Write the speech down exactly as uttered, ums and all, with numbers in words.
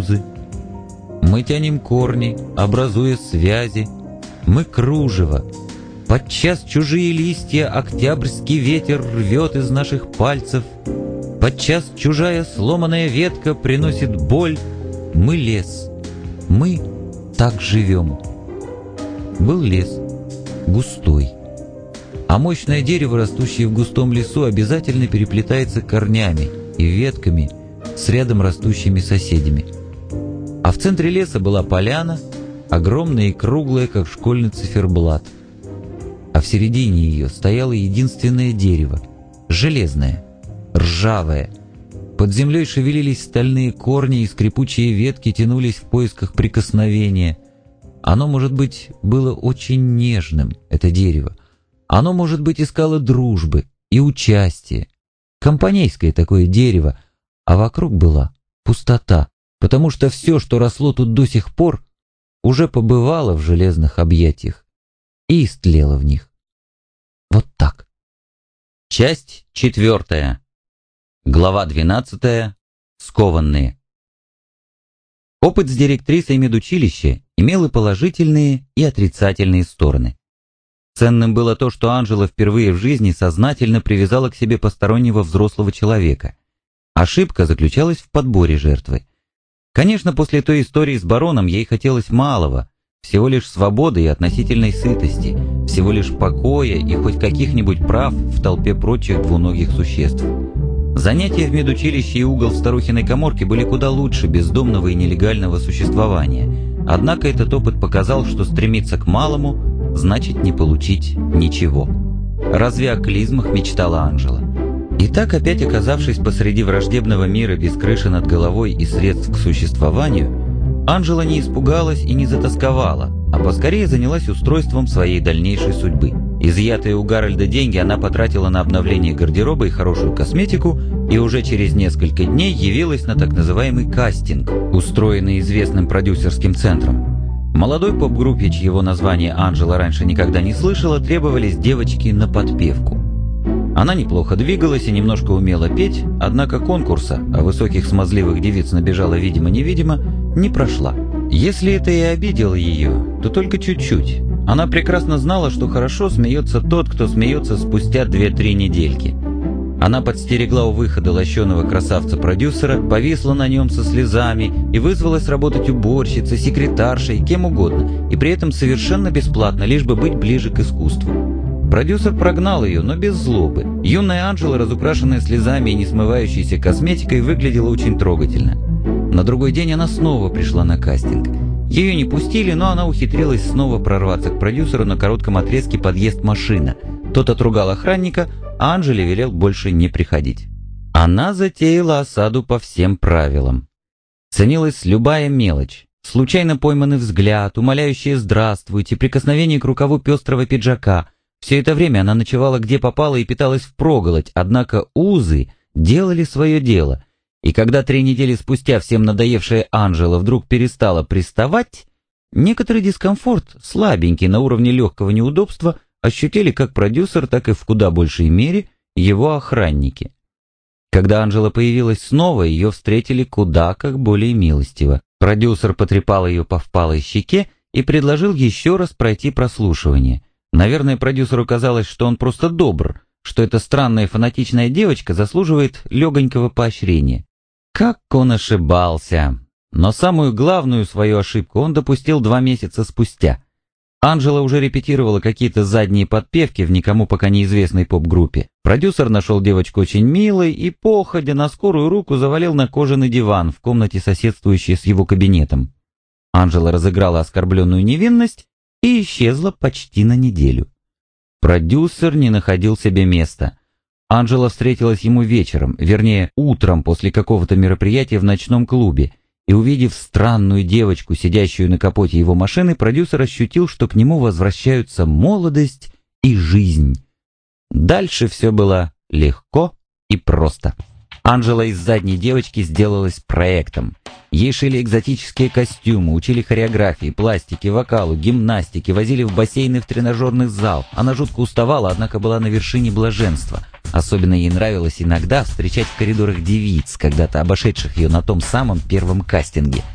узы. Мы тянем корни, образуя связи. Мы кружево. Подчас чужие листья октябрьский ветер рвет из наших пальцев. Подчас чужая сломанная ветка приносит боль. Мы лес. Мы так живем. Был лес, густой. А мощное дерево, растущее в густом лесу, обязательно переплетается корнями и ветками с рядом растущими соседями. А в центре леса была поляна, огромная и круглая, как школьный циферблат. А в середине ее стояло единственное дерево, железное, ржавое. Под землей шевелились стальные корни, и скрипучие ветки тянулись в поисках прикосновения. Оно, может быть, было очень нежным, это дерево. Оно, может быть, искало дружбы и участия. Компанейское такое дерево, а вокруг была пустота, потому что все, что росло тут до сих пор, уже побывало в железных объятиях и истлело в них. Вот так. Часть четвертая. Глава двенадцатая. Скованные. Опыт с директрисой медучилища имел и положительные, и отрицательные стороны. Ценным было то, что Анжела впервые в жизни сознательно привязала к себе постороннего взрослого человека. Ошибка заключалась в подборе жертвы. Конечно, после той истории с бароном ей хотелось малого, всего лишь свободы и относительной сытости, всего лишь покоя и хоть каких-нибудь прав в толпе прочих двуногих существ. Занятия в медучилище и угол в старухиной каморке были куда лучше бездомного и нелегального существования. Однако этот опыт показал, что стремиться к малому значит не получить ничего. Разве о клизмах мечтала Анжела? И так, опять оказавшись посреди враждебного мира без крыши над головой и средств к существованию, Анжела не испугалась и не затасковала, а поскорее занялась устройством своей дальнейшей судьбы. Изъятые у Гарольда деньги она потратила на обновление гардероба и хорошую косметику, и уже через несколько дней явилась на так называемый кастинг, устроенный известным продюсерским центром. Молодой поп-группе, чьего названия Анжела раньше никогда не слышала, требовались девочки на подпевку. Она неплохо двигалась и немножко умела петь, однако конкурса, а высоких смазливых девиц набежала видимо-невидимо, не прошла. Если это и обидело ее, то только чуть-чуть. Она прекрасно знала, что хорошо смеется тот, кто смеется спустя две-три недельки. Она подстерегла у выхода лощеного красавца-продюсера, повисла на нем со слезами и вызвалась работать уборщицей, секретаршей, кем угодно, и при этом совершенно бесплатно, лишь бы быть ближе к искусству. Продюсер прогнал ее, но без злобы. Юная Анжела, разукрашенная слезами и не смывающейся косметикой, выглядела очень трогательно. На другой день она снова пришла на кастинг. Ее не пустили, но она ухитрилась снова прорваться к продюсеру. На коротком отрезке подъезд машина. Тот отругал охранника, а Анжеле велел больше не приходить. Она затеяла осаду по всем правилам. Ценилась любая мелочь. Случайно пойманный взгляд, умоляющее «здравствуйте», прикосновение к рукаву пестрого пиджака. Все это время она ночевала где попало и питалась впроголодь, однако узы делали свое дело. И когда три недели спустя всем надоевшая Анжела вдруг перестала приставать, некоторый дискомфорт, слабенький на уровне легкого неудобства, ощутили как продюсер, так и в куда большей мере его охранники. Когда Анжела появилась снова, ее встретили куда как более милостиво. Продюсер потрепал ее по впалой щеке и предложил еще раз пройти прослушивание. Наверное, продюсеру казалось, что он просто добр, что эта странная фанатичная девочка заслуживает легонького поощрения. Как он ошибался! Но самую главную свою ошибку он допустил два месяца спустя. Анжела уже репетировала какие-то задние подпевки в никому пока неизвестной поп-группе. Продюсер нашел девочку очень милой и, походя на скорую руку, завалил на кожаный диван в комнате, соседствующей с его кабинетом. Анжела разыграла оскорбленную невинность и исчезла почти на неделю. Продюсер не находил себе места. Анжела встретилась ему вечером, вернее, утром после какого-то мероприятия в ночном клубе, и, увидев странную девочку, сидящую на капоте его машины, продюсер ощутил, что к нему возвращаются молодость и жизнь. Дальше все было легко и просто. Анжела из задней девочки сделалась проектом. Ей шили экзотические костюмы, учили хореографии, пластике, вокалу, гимнастике, возили в бассейн и в тренажерный зал. Она жутко уставала, однако была на вершине блаженства. Особенно ей нравилось иногда встречать в коридорах девиц, когда-то обошедших ее на том самом первом кастинге.